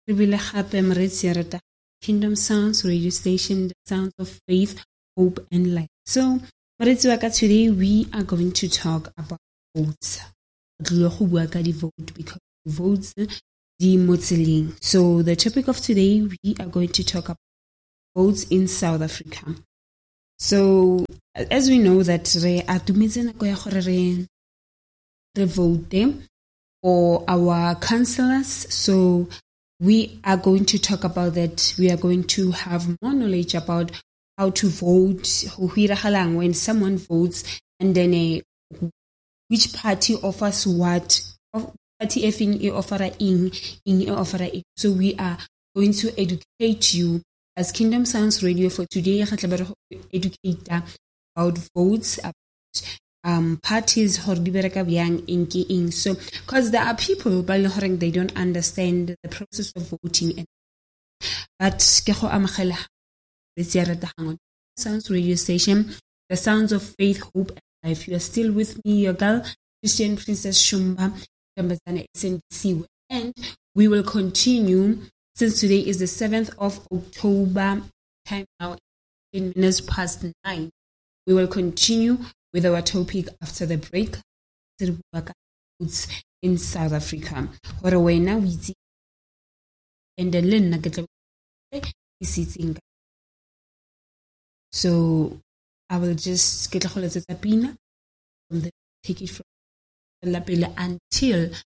Re bile gape moreetsi rata Kingdom Sounds radio station, the sounds of faith, hope and life. So moreetsi wa ka, today we are going to talk about votes. Vote because votes di mo tseleng. So the topic of today, we are going to talk about votes in South Africa. So as we know that re atumetse nako ya gore re vote for our councillors. So we are going to talk about that. We are going to have more knowledge about how to vote, when someone votes, and then which party offers what. Party effing offer in offer. So we are going to educate you as Kingdom Sounds Radio for today. Educate about votes, about parties, so because there are people they don't understand the process of voting, but Sounds Radio Station, the sounds of faith, hope and life. You are still with me, your girl Christian Princess Shumba, and we will continue since today is the 7th of October, time now 10 minutes past 9. We will continue with our topic after the break in South Africa. So I will just get a hold of the Pina from the take it from until